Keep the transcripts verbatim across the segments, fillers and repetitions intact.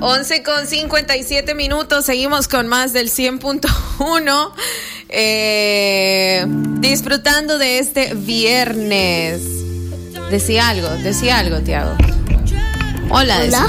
once con cincuenta y siete minutos, seguimos con más del cien punto uno, eh, disfrutando de este viernes. Decía algo, decía algo, Tiago. Hola. Hola.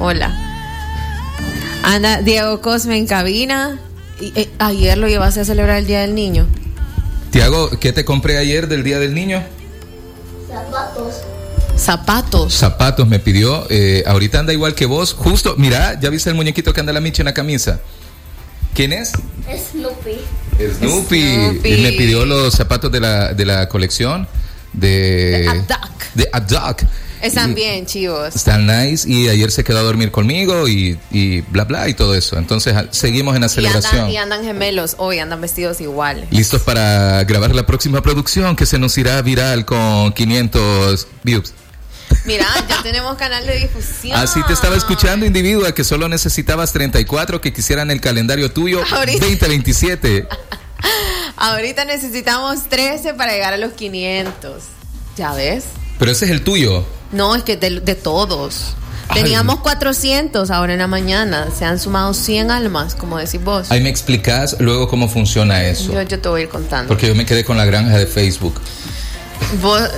Hola. Anda Diego Cosme en cabina. Y, eh, ayer lo llevaste a celebrar el Día del Niño. Tiago, ¿qué te compré ayer del Día del Niño? Zapatos. Zapatos. Zapatos me pidió. Eh, ahorita anda igual que vos. Justo, mira, ¿ya viste el muñequito que anda la Micha en la camisa? ¿Quién es? Snoopy. Snoopy. Snoopy. Y me pidió los zapatos de la, de la colección de... De A Duck. De A Duck. Están Y bien, chivos. Están nice. Y ayer se quedó a dormir conmigo y, y bla, bla, y todo eso. Entonces, a, seguimos en la Y celebración. andan, y andan gemelos hoy, andan vestidos iguales. Listos para grabar la próxima producción que se nos irá viral con quinientos views. Mira, ya tenemos canal de difusión. Así te estaba escuchando, individua, que solo necesitabas treinta y cuatro que quisieran el calendario tuyo Ahorita. veinte veintisiete. Ahorita necesitamos trece para llegar a los quinientos. ¿Ya ves? Pero ese es el tuyo. No, es que de, de todos. Ay. Teníamos cuatrocientos ahora en la mañana. Se han sumado cien almas, como decís vos. Ahí me explicás luego cómo funciona eso. Yo, yo te voy a ir contando. Porque yo me quedé con la granja de Facebook. Vos...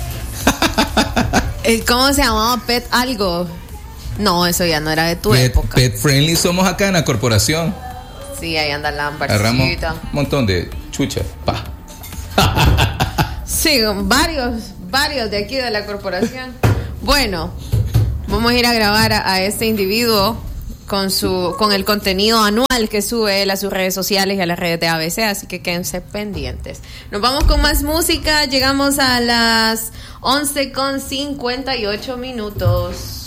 ¿Cómo se llamaba? Pet algo. No, eso ya no era de tu Pet, época. pet friendly somos acá en la corporación. Sí, ahí anda la Agarramos ambarcita. un montón de chucha. Pa. Sí, varios, varios de aquí de la corporación. Bueno, vamos a ir a grabar a, a este individuo con su con el contenido anual que sube él a sus redes sociales y a las redes de A B C, así que quédense pendientes. Nos vamos con más música, llegamos a las once con cincuenta y ocho minutos.